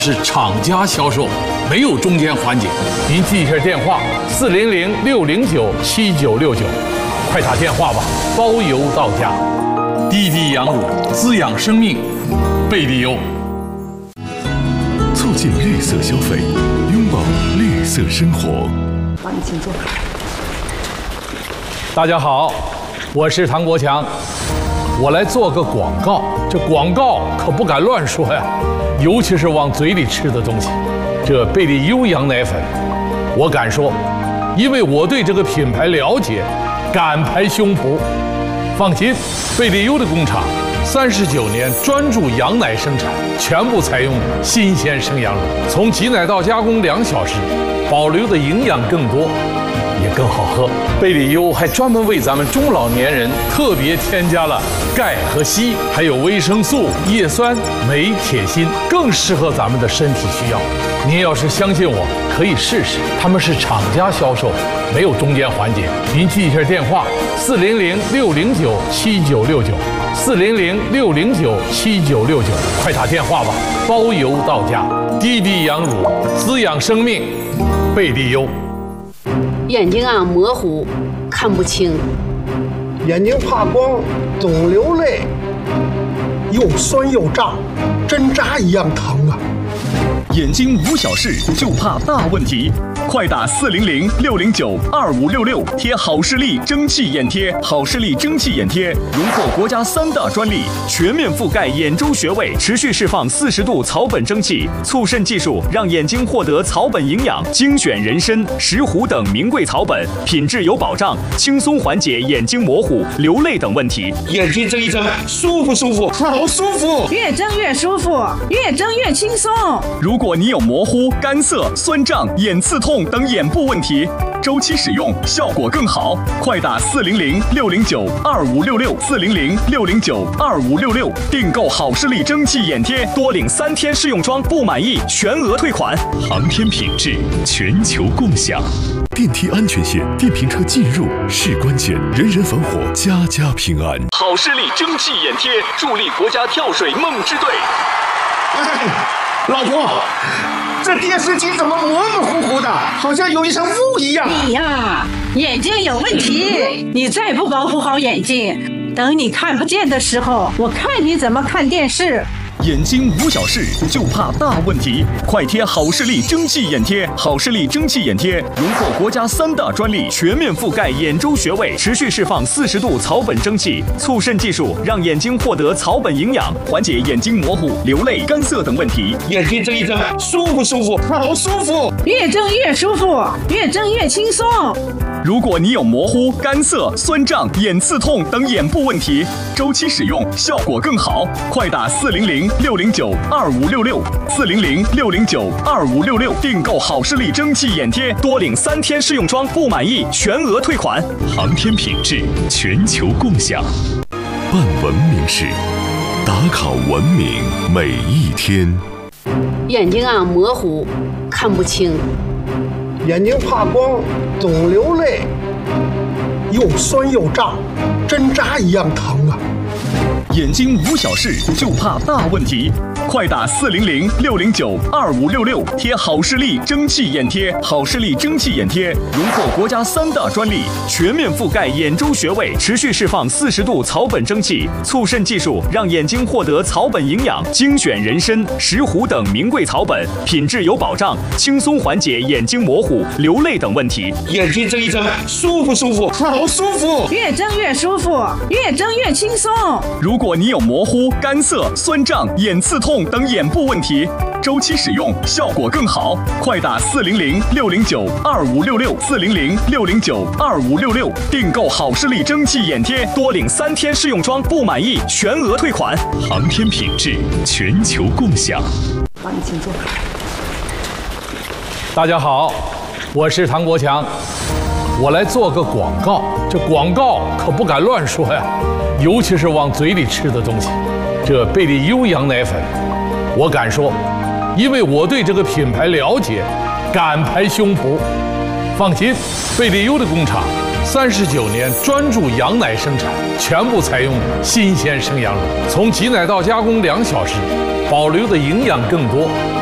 是厂家销售，没有中间环节。您记一下电话：400-609-7969，快打电话吧，包邮到家。滴滴羊乳滋养生命，贝利优。 促进绿色消费，拥抱绿色生活。 好，你请坐。 大家好，我是唐国强，我来做个广告。这广告可不敢乱说呀。尤其是往嘴里吃的东西，这贝利优羊奶粉，我敢说，因为我对这个品牌了解，敢拍胸脯。放心，贝利优的工厂39年专注羊奶生产，全部采用新鲜生羊乳，从挤奶到加工2小时，保留的营养更多，也更好喝。贝利优还专门为咱们中老年人特别添加了钙和硒，还有维生素、叶酸、镁、铁、锌，更适合咱们的身体需要。您要是相信我，可以试试。他们是厂家销售，没有中间环节。您记一下电话：400-609-7969。400-609-7969，快打电话吧，包邮到家。滴滴羊乳滋养生命，贝利优。 眼睛啊模糊，看不清； 眼睛怕光，总流泪，又酸又胀，针扎一样疼啊！ 眼睛无小事，就怕大问题。快打400-609-2566，贴好视力蒸汽眼贴。好视力蒸汽眼贴荣获国家3大专利，全面覆盖眼周穴位，持续释放40度草本蒸汽，促渗技术让眼睛获得草本营养，精选人参、石斛等名贵草本，品质有保障，轻松缓解眼睛模糊、流泪等问题。 眼睛睁一睁，舒服舒服，好舒服， 越睁越舒服，越睁越轻松。 如果你有模糊、干涩、酸胀、眼刺痛等眼部问题，周期使用效果更好。快打400-609-2566 400-609-2566，订购好视力蒸汽眼贴，多领3天试用装，不满意全额退款。航天品质，全球共享。电梯安全线，电瓶车进入是关键，人人防火，家家平安。好视力蒸汽眼贴，助力国家跳水梦之队。 老婆，这电视机怎么模模糊糊的，好像有一层雾一样？ 你呀，眼睛有问题，你再不保护好眼睛，等你看不见的时候，我看你怎么看电视。 眼睛无小事，就怕大问题。快贴好视力蒸汽眼贴。好视力蒸汽眼贴荣获国家3大专利，全面覆盖眼周穴位，持续释放40度草本蒸汽，促渗技术让眼睛获得草本营养，缓解眼睛模糊、流泪、干涩等问题。 眼睛睁一睁，舒服舒服，好舒服， 越睁越舒服，越睁越轻松。 如果你有模糊、干涩、酸胀、眼刺痛等眼部问题，周期使用效果更好。快打400-609-2566 400-609-2566，订购好视力蒸汽眼贴，多领3天试用装，不满意全额退款。航天品质，全球共享。办文明事，打卡文明每一天。 眼睛啊模糊，看不清； 眼睛怕光，总流泪，又酸又胀，针扎一样疼啊！ 眼睛无小事，就怕大问题。快打400-609-2566，贴好视力蒸汽眼贴。好视力蒸汽眼贴荣获国家3大专利，全面覆盖眼周穴位，持续释放40度草本蒸汽，促渗技术让眼睛获得草本营养，精选人参、石斛等名贵草本，品质有保障，轻松缓解眼睛模糊、流泪等问题。 眼睛睁一睁，舒服舒服，好舒服， 越睁越舒服，越睁越轻松。 如果你有模糊、干涩、酸胀、眼刺痛等眼部问题，周期使用效果更好。快打400-609-2566 400-609-2566，订购好视力蒸汽眼贴，多领3天试用装，不满意全额退款。航天品质，全球共享。 好，你请坐。 大家好，我是唐国强，我来做个广告。这广告可不敢乱说呀，尤其是往嘴里吃的东西。这贝利优羊奶粉，我敢说，因为我对这个品牌了解，敢拍胸脯。放心，贝利优的工厂39年专注羊奶生产，全部采用新鲜生羊乳，从挤奶到加工2小时，保留的营养更多，